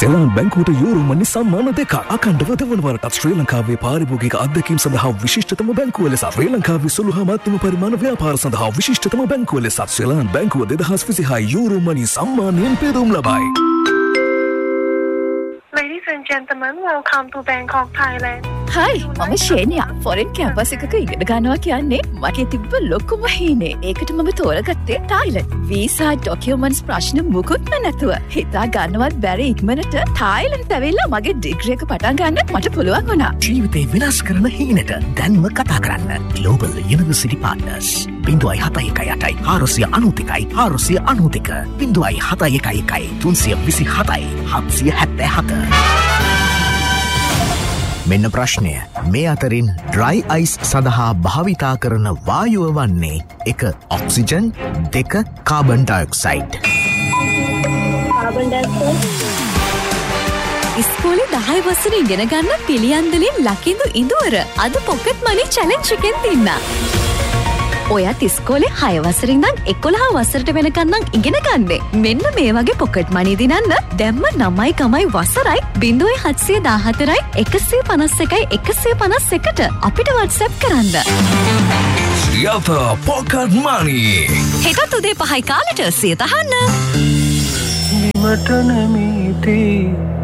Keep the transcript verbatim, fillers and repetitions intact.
Seylan බැංකුවට euro මනි සම්මාන දෙකක් අඛණ්ඩව දෙවන වරටත් ශ්‍රී ලංකාවේ පාරිභෝගික අත්දැකීම් සඳහා විශිෂ්ටතම බැංකුව ලෙස ශ්‍රී ලංකාවේ සුළු හා මධ්‍යම පරිමාණ ව්‍යාපාර සඳහා විශිෂ්ටතම බැංකුව ලෙස සෙලාන් බැංකුව දෙදහස් විසිහය යූරෝ මනි සම්මානයෙන් පෙදුම් ලබයි. Ladies and gentlemen, welcome to Bangkok, Thailand. Hi, මම ශේනියා. ෆොරෙන් කැම්පස් එකක ඉගෙන ගන්නවා කියන්නේ මගේ තිබ්බ ලොකුම හීනේ. ඒකට මම තෝරගත්තේ තායිලන්ත. වීසා ඩොකියුමන්ට්ස් ප්‍රශ්න මුකුත්ම නැතුව. හිතා ගන්නවත් බැරි ඉක්මනට තායිලන්ත ඇවිල්ලා මගේ ඩිග්‍රී එක පටන් ගන්න මට පුළුවන් වුණා. ජීවිතේ විනාශ කරන හීනට දැන්ම කතා කරන්න. Global University Partners. බිංදුවයි හතයි එකයි අටයි හාරසිය අනූතිකයි හාරසිය අනූතික බිංදුවයි හතයි එකයි එකයි තුන්සිය විසි හතයි හත්සිය හැත්තෑ හත. මෙන්න ප්‍රශ්නය. මේ අතරින් ඩ්‍රයි අයිස් සඳහා භාවිතා කරන වායුව වන්නේ එක ඔක්සිජන් දෙක කාබන් ඩයොක්සයිඩ්. Carbon dioxide. ඉස්කෝලේ දහය වසරේ ඉගෙන ගන්න පිළියන්දලින් ලකිඳු ඉදුවර අද පොකට් මනි චැලෙන්ජ් එකෙන් දින්න. ඔයත් ඉස්කෝලේ හය වසරේ ඉඳන් එකොළහ වසරට වෙනකන් නම් ඉගෙන ගන්නේ. මෙන්න මේ වගේ පොකට් මනි දිනන්න දැම්ම නවයි කමයි වසරයි බිංදුවයි හත්සිය දාහතරයි එකසිය පනස් එකයි එකසිය පනස් එකට අපිට WhatsApp කරන්න. සියත පොකට් මනි. හෙටත් උදේ පහයි කාලට සියත අහන්න. නිමට නැමීති